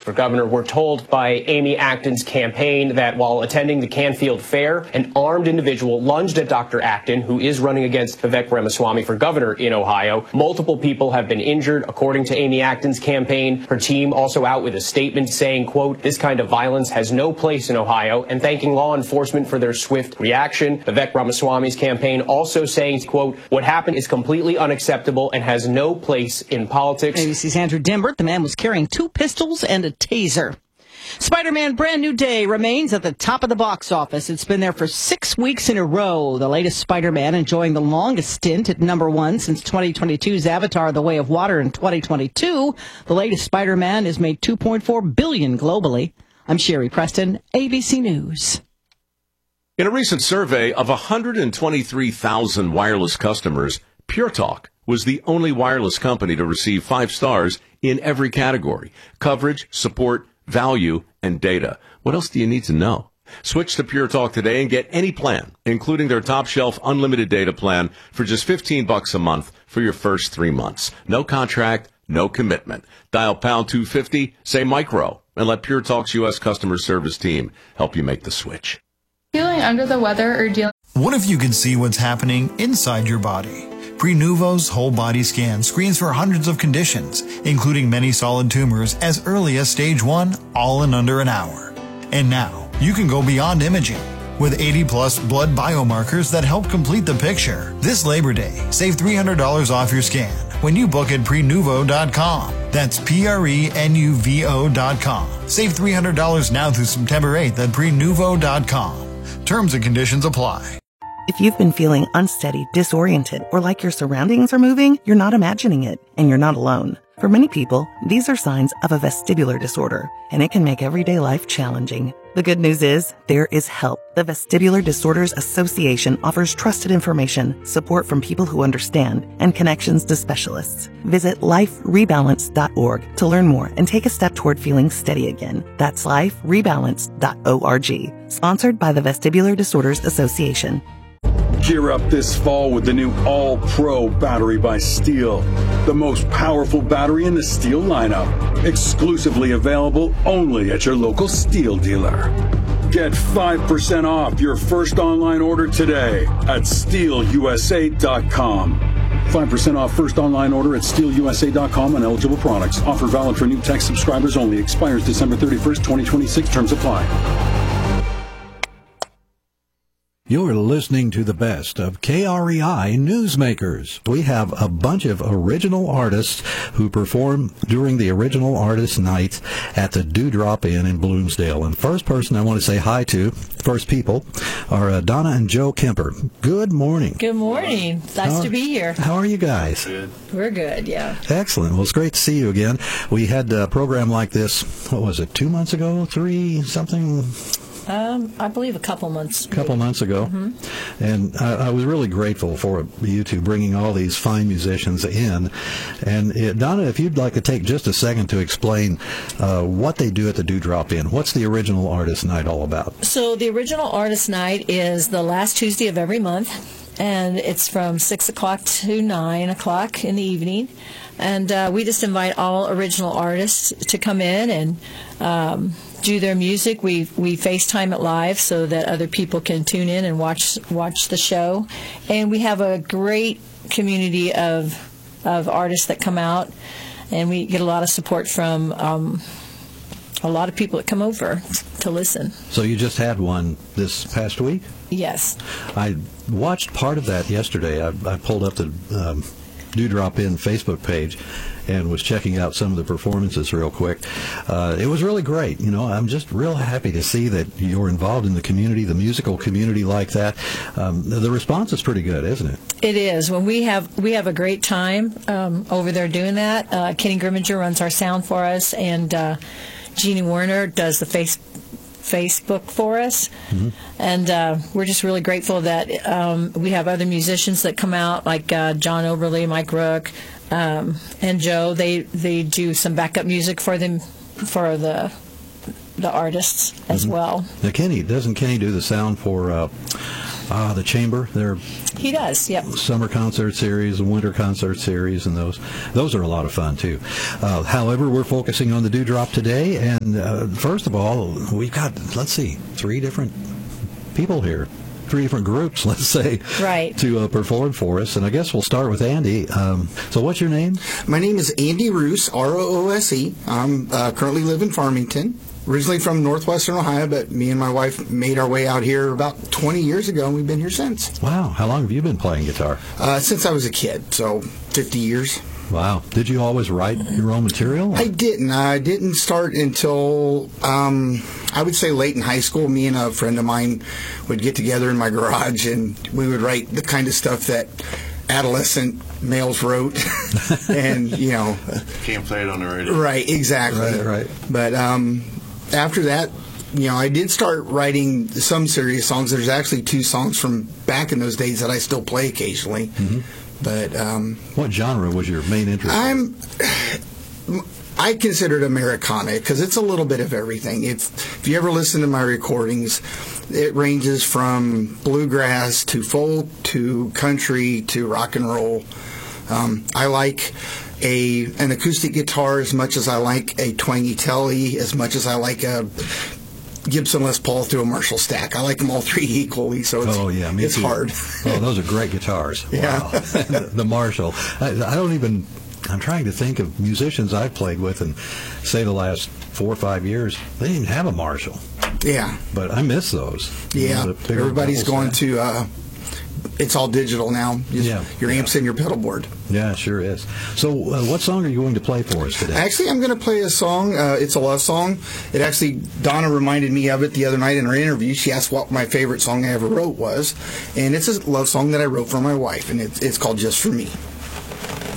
for governor. We're told by Amy Acton's campaign that while attending the Canfield Fair, an armed individual lunged at Dr. Acton, who is running against Vivek Ramaswamy for governor in Ohio. Multiple people have been injured, according to Amy Acton's campaign. Her team also out with a statement saying, quote, "This kind of violence has no place in Ohio," and thanking law enforcement for their swift reaction. Vivek Ramaswamy's campaign also saying, quote, "What happened is completely unacceptable and has no place in politics." ABC's Andrew Dimbert. The man was carrying 2 pistols and a taser. Spider-Man Brand New Day remains at the top of the box office. It's been there for 6 weeks in a row. The latest Spider-Man enjoying the longest stint at #1 since 2022's Avatar: The Way of Water in 2022. The latest Spider-Man has made $2.4 billion globally. I'm Sherry Preston, ABC News. In a recent survey of 123,000 wireless customers, Pure Talk was the only wireless company to receive 5 stars in every category: coverage, support, value, and data. What else do you need to know? Switch to Pure Talk today and get any plan, including their top shelf unlimited data plan for just $15 a month for your first 3 months. No contract, no commitment. Dial pound 250, say micro, and let Pure Talk's U.S. customer service team help you make the switch. Feeling under the weather or dealing... What if you could see what's happening inside your body? Prenuvo's whole body scan screens for hundreds of conditions, including many solid tumors as early as stage 1, all in under an hour. And now, you can go beyond imaging with 80-plus blood biomarkers that help complete the picture. This Labor Day, save $300 off your scan when you book at Prenuvo.com. That's Prenuvo.com. Save $300 now through September 8th at Prenuvo.com. Terms and conditions apply. If you've been feeling unsteady, disoriented, or like your surroundings are moving, you're not imagining it, and you're not alone. For many people, these are signs of a vestibular disorder, and it can make everyday life challenging. The good news is, there is help. The Vestibular Disorders Association offers trusted information, support from people who understand, and connections to specialists. Visit liferebalance.org to learn more and take a step toward feeling steady again. That's liferebalance.org. Sponsored by the Vestibular Disorders Association. Gear up this fall with the new All-Pro battery by Steel. The most powerful battery in the Steel lineup. Exclusively available only at your local Steel dealer. Get 5% off your first online order today at SteelUSA.com. 5% off first online order at SteelUSA.com on eligible products. Offer valid for new tech subscribers only. Expires December 31st, 2026. Terms apply. You're listening to the best of KREI Newsmakers. We have a bunch of original artists who perform during the Original Artist Night at the Dewdrop Inn in Bloomsdale. And first person I want to say hi to, first people, are Donna and Joe Kemper. Good morning. Good morning. Nice to be here. How are you guys? Good. We're good, yeah. Excellent. Well, it's great to see you again. We had a program like this, what was it, 2 months ago, 3, something? I believe a couple months ago. Mm-hmm. And I was really grateful for you two bringing all these fine musicians in. And Donna, if you'd like to take just a second to explain what they do at the Dewdrop Inn. What's the Original Artist Night all about? So the Original Artist Night is the last Tuesday of every month, and it's from 6 o'clock to 9 o'clock in the evening. And we just invite all original artists to come in and do their music. We FaceTime it live so that other people can tune in and watch the show. And we have a great community of artists that come out, and we get a lot of support from a lot of people that come over to listen. So you just had one this past week? Yes. I watched part of that yesterday. I pulled up the Dewdrop Inn Facebook page and was checking out some of the performances real quick. It was really great. You know, I'm just real happy to see that you're involved in the community, the musical community like that. The response is pretty good, isn't it? It is. When we have a great time over there doing that. Kenny Grimminger runs our sound for us, and Jeannie Warner does the Facebook for us. Mm-hmm. And we're just really grateful that we have other musicians that come out, like John Oberly, Mike Rook, and Joe. They do some backup music for them, for the artists as well. Now, doesn't Kenny do the sound for The Chamber, their He does, yep. summer concert series, winter concert series, and those are a lot of fun too. However, we're focusing on the Dewdrop today, and first of all, we've got, let's see, 3 different people here. 3 different groups, let's say, right, to perform for us. And I guess we'll start with Andy. So what's your name? My name is Andy Roose, R-O-O-S-E. I'm currently live in Farmington. Originally from northwestern Ohio, but me and my wife made our way out here about 20 years ago, and we've been here since. Wow. How long have you been playing guitar? Since I was a kid, so 50 years. Wow. Did you always write your own material? I didn't. I didn't start until, I would say late in high school. Me and a friend of mine would get together in my garage, and we would write the kind of stuff that adolescent males wrote. And, you know. Can't play it on the radio. Right, exactly. Right. But after that, you know, I did start writing some serious songs. There's actually 2 songs from back in those days that I still play occasionally. Mm-hmm. But what genre was your main interest? I consider it Americana because it's a little bit of everything. If you ever listen to my recordings, it ranges from bluegrass to folk to country to rock and roll. I like an acoustic guitar as much as I like a twangy telly, as much as I like a Gibson Les Paul through a Marshall stack. I like them all 3 equally, so it's hard. Oh, those are great guitars. Yeah. Wow. The Marshall. I'm trying to think of musicians I've played with and say the last 4 or 5 years, they didn't have a Marshall. Yeah. But I miss those. Yeah. Everybody's going to... it's all digital now. Your amps and your pedal board. Yeah, it sure is. So what song are you going to play for us today? Actually, I'm going to play a song. It's a love song. It actually, Donna reminded me of it the other night in our interview. She asked what my favorite song I ever wrote was. And it's a love song that I wrote for my wife, and it's called Just For Me.